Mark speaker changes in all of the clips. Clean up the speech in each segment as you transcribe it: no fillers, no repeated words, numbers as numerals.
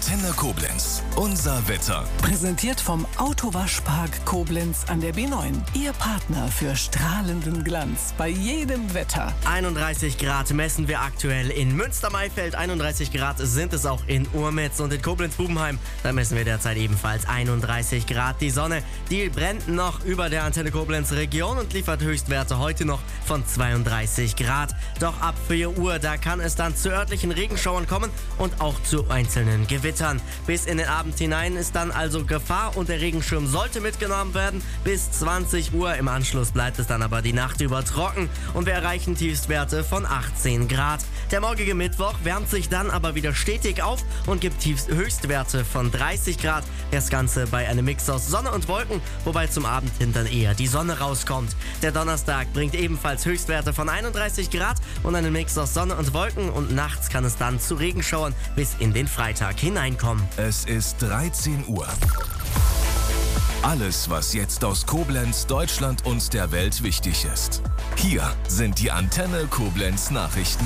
Speaker 1: Antenne Koblenz. Unser Wetter.
Speaker 2: Präsentiert vom Autowaschpark Koblenz an der B9. Ihr Partner für strahlenden Glanz bei jedem Wetter.
Speaker 3: 31 Grad messen wir aktuell in Münster-Maifeld. 31 Grad sind es auch in Urmetz und in Koblenz-Bubenheim. Da messen wir derzeit ebenfalls 31 Grad. Die Sonne, die brennt noch über der Antenne Koblenz Region und liefert Höchstwerte heute noch von 32 Grad. Doch ab 4 Uhr, da kann es dann zu örtlichen Regenschauern kommen und auch zu einzelnen Gewittern. Bis in den Abend hinein ist dann also Gefahr und der Regenschirm sollte mitgenommen werden. Bis 20 Uhr im Anschluss bleibt es dann aber die Nacht über trocken und wir erreichen Tiefstwerte von 18 Grad. Der morgige Mittwoch wärmt sich dann aber wieder stetig auf und gibt Höchstwerte von 30 Grad. Das Ganze bei einem Mix aus Sonne und Wolken, wobei zum Abend hin dann eher die Sonne rauskommt. Der Donnerstag bringt ebenfalls Höchstwerte von 31 Grad und einen Mix aus Sonne und Wolken und nachts kann es dann zu Regenschauern bis in den Freitag hineinkommen.
Speaker 1: Es ist 13 Uhr. Alles, was jetzt aus Koblenz, Deutschland und der Welt wichtig ist. Hier sind die Antenne Koblenz Nachrichten.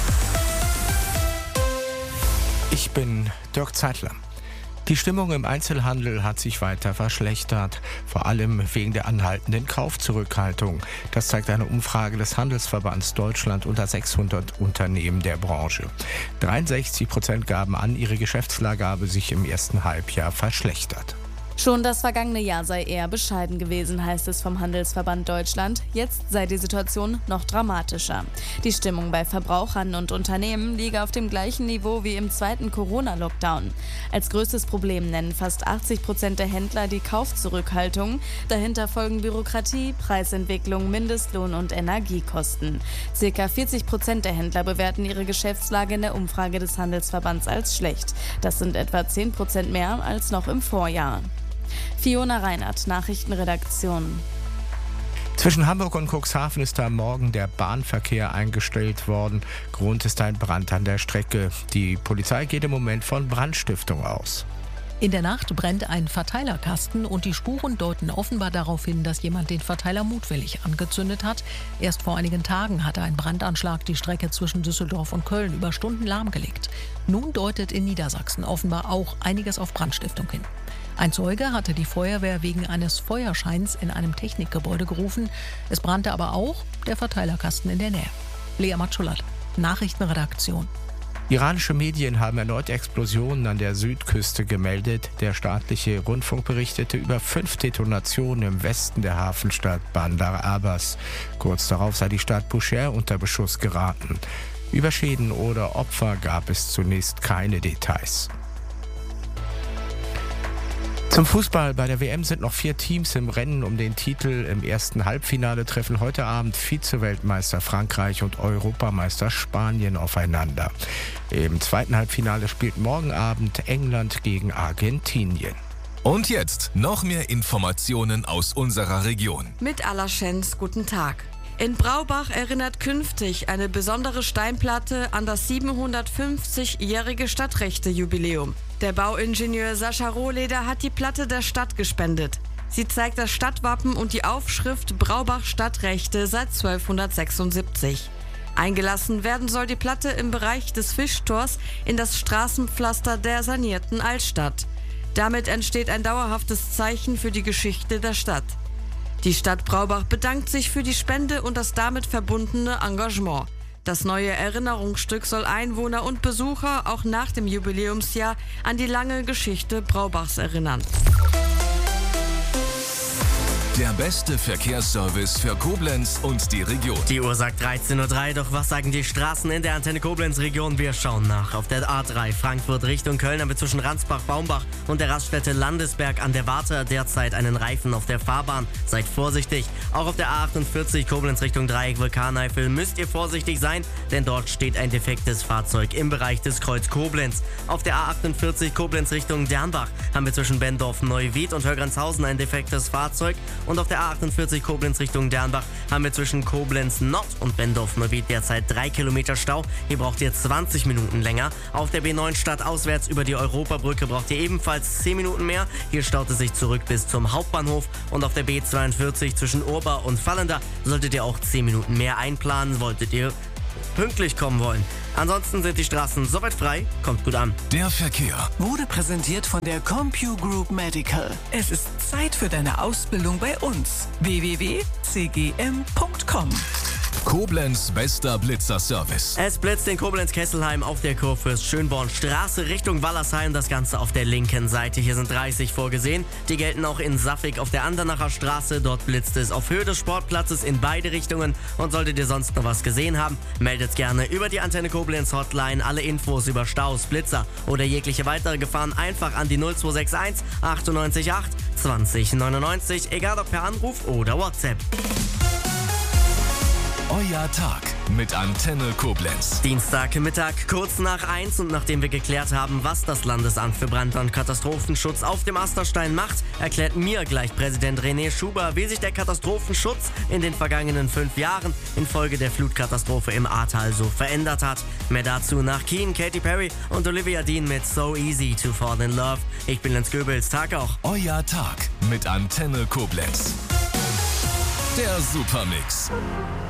Speaker 4: Ich bin Dirk Zeitler. Die Stimmung im Einzelhandel hat sich weiter verschlechtert, vor allem wegen der anhaltenden Kaufzurückhaltung. Das zeigt eine Umfrage des Handelsverbands Deutschland unter 600 Unternehmen der Branche. 63% gaben an, ihre Geschäftslage habe sich im ersten Halbjahr verschlechtert.
Speaker 5: Schon das vergangene Jahr sei eher bescheiden gewesen, heißt es vom Handelsverband Deutschland. Jetzt sei die Situation noch dramatischer. Die Stimmung bei Verbrauchern und Unternehmen liege auf dem gleichen Niveau wie im zweiten Corona-Lockdown. Als größtes Problem nennen fast 80% der Händler die Kaufzurückhaltung. Dahinter folgen Bürokratie, Preisentwicklung, Mindestlohn und Energiekosten. Circa 40% der Händler bewerten ihre Geschäftslage in der Umfrage des Handelsverbands als schlecht. Das sind etwa 10% mehr als noch im Vorjahr. Fiona Reinert, Nachrichtenredaktion.
Speaker 4: Zwischen Hamburg und Cuxhaven ist am Morgen der Bahnverkehr eingestellt worden. Grund ist ein Brand an der Strecke. Die Polizei geht im Moment von Brandstiftung aus.
Speaker 6: In der Nacht brennt ein Verteilerkasten und die Spuren deuten offenbar darauf hin, dass jemand den Verteiler mutwillig angezündet hat. Erst vor einigen Tagen hatte ein Brandanschlag die Strecke zwischen Düsseldorf und Köln über Stunden lahmgelegt. Nun deutet in Niedersachsen offenbar auch einiges auf Brandstiftung hin. Ein Zeuge hatte die Feuerwehr wegen eines Feuerscheins in einem Technikgebäude gerufen. Es brannte aber auch der Verteilerkasten in der Nähe. Lea Matschulat, Nachrichtenredaktion.
Speaker 4: Iranische Medien haben erneut Explosionen an der Südküste gemeldet. Der staatliche Rundfunk berichtete über 5 Detonationen im Westen der Hafenstadt Bandar Abbas. Kurz darauf sei die Stadt Bushehr unter Beschuss geraten. Über Schäden oder Opfer gab es zunächst keine Details. Zum Fußball. Bei der WM sind noch 4 Teams im Rennen um den Titel. Im ersten Halbfinale treffen heute Abend Vize-Weltmeister Frankreich und Europameister Spanien aufeinander. Im zweiten Halbfinale spielt morgen Abend England gegen Argentinien.
Speaker 1: Und jetzt noch mehr Informationen aus unserer Region.
Speaker 7: Mit Alaschens, guten Tag. In Braubach erinnert künftig eine besondere Steinplatte an das 750-jährige Stadtrechte-Jubiläum. Der Bauingenieur Sascha Rohleder hat die Platte der Stadt gespendet. Sie zeigt das Stadtwappen und die Aufschrift Braubach Stadtrechte seit 1276. Eingelassen werden soll die Platte im Bereich des Fischtors in das Straßenpflaster der sanierten Altstadt. Damit entsteht ein dauerhaftes Zeichen für die Geschichte der Stadt. Die Stadt Braubach bedankt sich für die Spende und das damit verbundene Engagement. Das neue Erinnerungsstück soll Einwohner und Besucher auch nach dem Jubiläumsjahr an die lange Geschichte Braubachs erinnern.
Speaker 1: Der beste Verkehrsservice für Koblenz und die Region.
Speaker 3: Die Uhr sagt 13:03 Uhr, doch was sagen die Straßen in der Antenne Koblenz Region? Wir schauen nach. Auf der A3 Frankfurt Richtung Köln haben wir zwischen Ransbach, Baumbach und der Raststätte Landesberg an der Warthe derzeit einen Reifen auf der Fahrbahn. Seid vorsichtig. Auch auf der A48 Koblenz Richtung Dreieck Vulkaneifel müsst ihr vorsichtig sein, denn dort steht ein defektes Fahrzeug im Bereich des Kreuz Koblenz. Auf der A48 Koblenz Richtung Dernbach haben wir zwischen Bendorf, Neuwied und Högrenzhausen ein defektes Fahrzeug. Und auf der A48 Koblenz Richtung Dernbach haben wir zwischen Koblenz Nord und Bendorf-Neuwied derzeit 3 Kilometer Stau. Hier braucht ihr 20 Minuten länger. Auf der B9 stadtauswärts über die Europabrücke braucht ihr ebenfalls 10 Minuten mehr. Hier staut es sich zurück bis zum Hauptbahnhof. Und auf der B42 zwischen Urba und Fallenda solltet ihr auch 10 Minuten mehr einplanen, wolltet ihr pünktlich kommen wollen. Ansonsten sind die Straßen soweit frei, kommt gut an.
Speaker 1: Der Verkehr.
Speaker 2: Wurde präsentiert von der CompuGroup Medical. Es ist Zeit für deine Ausbildung bei uns. www.cgm.com.
Speaker 1: Koblenz bester Blitzerservice.
Speaker 3: Es blitzt in Koblenz-Kesselheim auf der Kurfürst-Schönborn-Straße Richtung Wallersheim. Das Ganze auf der linken Seite. Hier sind 30 vorgesehen. Die gelten auch in Saffig auf der Andernacher Straße. Dort blitzt es auf Höhe des Sportplatzes in beide Richtungen. Und solltet ihr sonst noch was gesehen haben, meldet gerne über die Antenne Koblenz Hotline. Alle Infos über Staus, Blitzer oder jegliche weitere Gefahren einfach an die 0261 98 8 20 99. Egal ob per Anruf oder WhatsApp.
Speaker 1: Euer Tag mit Antenne Koblenz.
Speaker 3: Dienstagmittag, kurz nach 1 und nachdem wir geklärt haben, was das Landesamt für Brand- und Katastrophenschutz auf dem Asterstein macht, erklärt mir gleich Präsident René Schuber, wie sich der Katastrophenschutz in den vergangenen 5 Jahren infolge der Flutkatastrophe im Ahrtal so verändert hat. Mehr dazu nach Keen, Katy Perry und Olivia Dean mit So Easy to Fall in Love. Ich bin Lenz Göbels, Tag auch.
Speaker 1: Euer Tag mit Antenne Koblenz. Der Supermix.